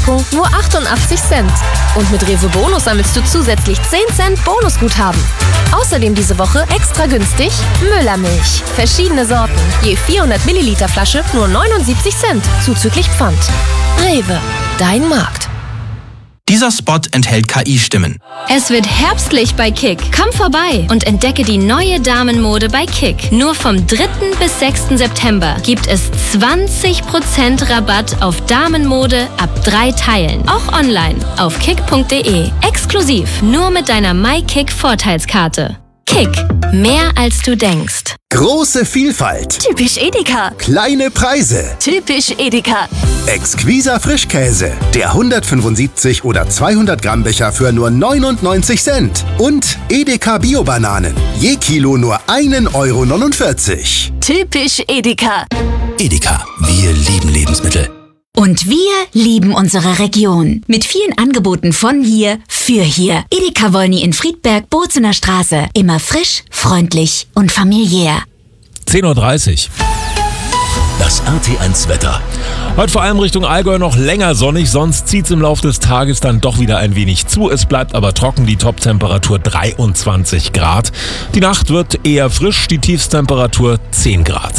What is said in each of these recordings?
Packung nur 88 Cent. Und mit Rewe Bonus sammelst du zusätzlich 10 Cent Bonusguthaben. Außerdem diese Woche extra günstig Müllermilch. Verschiedene Sorten. Je 400 Milliliter Flasche nur 79 Cent. Zuzüglich Pfand. Rewe, dein Markt. Dieser Spot enthält KI-Stimmen. Es wird herbstlich bei Kick. Komm vorbei und entdecke die neue Damenmode bei Kick. Nur vom 3. bis 6. September gibt es 20% Rabatt auf Damenmode ab 3 Teilen. Auch online auf kick.de. Exklusiv nur mit deiner MyKick-Vorteilskarte. Kick. Mehr als du denkst. Große Vielfalt. Typisch Edeka. Kleine Preise. Typisch Edeka. Exquiser Frischkäse. Der 175 oder 200 Gramm Becher für nur 99 Cent. Und Edeka Bio-Bananen. Je Kilo nur 1,49 €. Typisch Edeka. Edeka, wir lieben Lebensmittel. Und wir lieben unsere Region. Mit vielen Angeboten von hier für hier. Edeka Wolny in Friedberg, Bozener Straße. Immer frisch, freundlich und familiär. 10:30 Uhr. Das RT1 Wetter. Heute vor allem Richtung Allgäu noch länger sonnig, sonst zieht es im Laufe des Tages dann doch wieder ein wenig zu. Es bleibt aber trocken, die Toptemperatur 23 Grad. Die Nacht wird eher frisch, die Tiefstemperatur 10 Grad.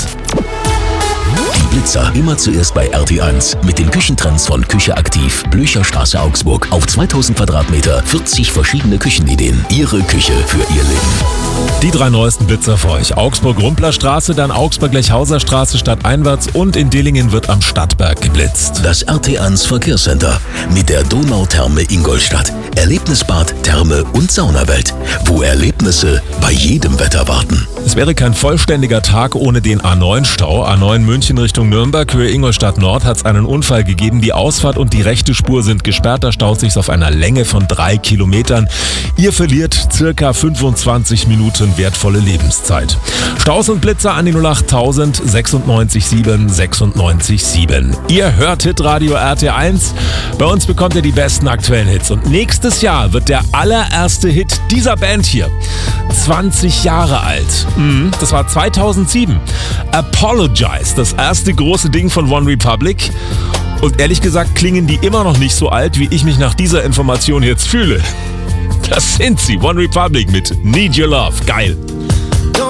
Die Blitzer immer zuerst bei RT1 mit den Küchentrends von Küche aktiv. Blücherstraße Augsburg. Auf 2000 Quadratmeter 40 verschiedene Küchenideen. Ihre Küche für Ihr Leben. Die 3 neuesten Blitzer für euch. Augsburg-Rumpler-Straße, dann Augsburg-Lechhauser Straße stadteinwärts und in Dillingen wird am Stadtberg geblitzt. Das RT1 Verkehrscenter mit der Donautherme Ingolstadt. Erlebnisbad, Therme und Saunawelt, wo Erlebnisse bei jedem Wetter warten. Es wäre kein vollständiger Tag ohne den A9-Stau. A9 München Richtung Nürnberg, Höhe Ingolstadt Nord, hat es einen Unfall gegeben. Die Ausfahrt und die rechte Spur sind gesperrt. Da staut sich auf einer Länge von 3 Kilometern. Ihr verliert circa 25 Minuten wertvolle Lebenszeit. Staus und Blitzer an die 08000 96 7 96 7. Ihr hört Hitradio RT1. Bei uns bekommt ihr die besten aktuellen Hits. Und nächstes Jahr wird der allererste Hit dieser Band hier 20 Jahre alt. Das war 2007. Apologize, das erste große Ding von OneRepublic. Und ehrlich gesagt klingen die immer noch nicht so alt, wie ich mich nach dieser Information jetzt fühle. Das sind sie, OneRepublic mit Need Your Love. Geil.